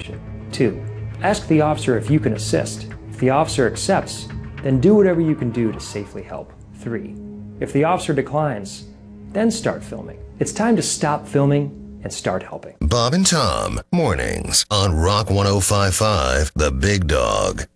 situation. 2. Ask the officer if you can assist. If the officer accepts, then do whatever you can do to safely help. 3. If the officer declines, then start filming. It's time to stop filming and start helping. Bob and Tom, mornings on Rock 105.5, The Big Dog.